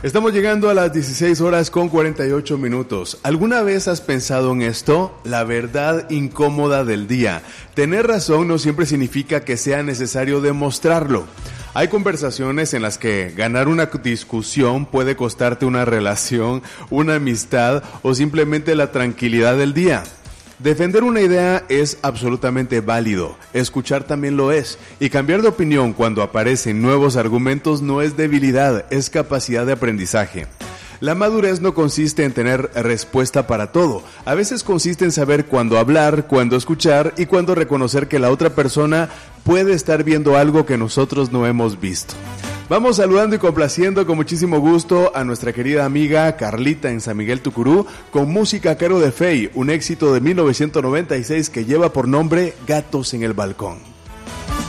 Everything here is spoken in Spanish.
Estamos llegando a las 16 horas con 48 minutos. ¿Alguna vez has pensado en esto? La verdad incómoda del día. Tener razón no siempre significa que sea necesario demostrarlo. Hay conversaciones en las que ganar una discusión puede costarte una relación, una amistad o simplemente la tranquilidad del día. Defender una idea es absolutamente válido, escuchar también lo es, y cambiar de opinión cuando aparecen nuevos argumentos no es debilidad, es capacidad de aprendizaje. La madurez no consiste en tener respuesta para todo, a veces consiste en saber cuándo hablar, cuándo escuchar y cuándo reconocer que la otra persona puede estar viendo algo que nosotros no hemos visto. Vamos saludando y complaciendo con muchísimo gusto a nuestra querida amiga Carlita en San Miguel Tucurú con música a cargo de Fey, un éxito de 1996 que lleva por nombre Gatos en el Balcón.